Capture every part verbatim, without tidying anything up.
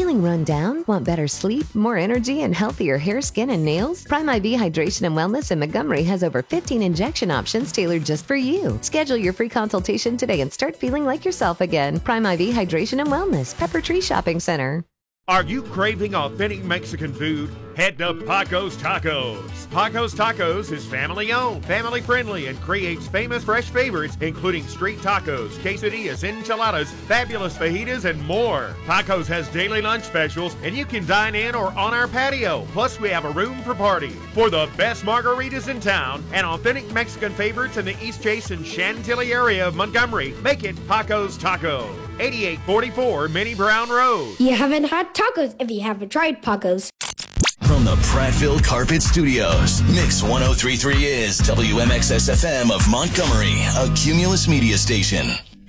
Feeling run down? Want better sleep, more energy, and healthier hair, skin, and nails? Prime I V Hydration and Wellness in Montgomery has over fifteen injection options tailored just for you. Schedule your free consultation today and start feeling like yourself again. Prime I V Hydration and Wellness, Pepper Tree Shopping Center. Are you craving authentic Mexican food? Head to Paco's Tacos. Paco's Tacos is family-owned, family-friendly, and creates famous fresh favorites, including street tacos, quesadillas, enchiladas, fabulous fajitas, and more. Paco's has daily lunch specials, and you can dine in or on our patio. Plus, we have a room for parties. For the best margaritas in town and authentic Mexican favorites in the East Chase and Chantilly area of Montgomery, make it Paco's Tacos. eighty-eight forty-four Minnie Brown Road. You haven't had tacos if you haven't tried Paco's. From the Prattville Carpet Studios, Mix ten thirty-three is W M X S F M of Montgomery, a Cumulus media station.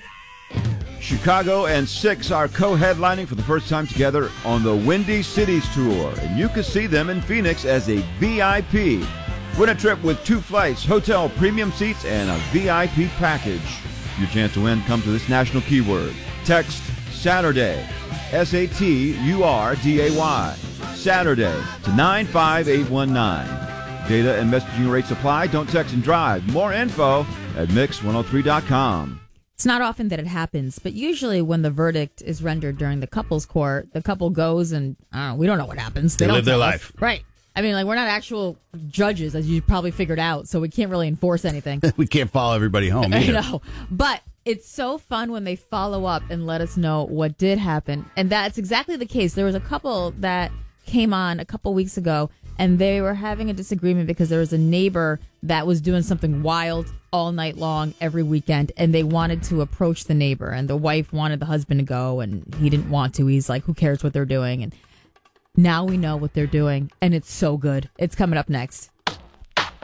Chicago and Six are co-headlining for the first time together on the Windy Cities Tour, and you can see them in Phoenix as a V I P. Win a trip with two flights, hotel premium seats, and a V I P package. Your chance to win comes to this national keyword. Text Saturday, S A T U R D A Y, Saturday to nine five eight one nine. Data and messaging rates apply. Don't text and drive. More info at mix one oh three dot com. It's not often that it happens, but usually when the verdict is rendered during the couple's court, the couple goes and uh, we don't know what happens. They, they live their us. life. Right. I mean, like, we're not actual judges, as you probably figured out, so we can't really enforce anything. We can't follow everybody home either. I know. But it's so fun when they follow up and let us know what did happen. And that's exactly the case. There was a couple that came on a couple weeks ago, and they were having a disagreement because there was a neighbor that was doing something wild all night long every weekend, and they wanted to approach the neighbor, and the wife wanted the husband to go, and he didn't want to. He's like, who cares what they're doing? And now we know what they're doing, and it's so good. It's coming up next.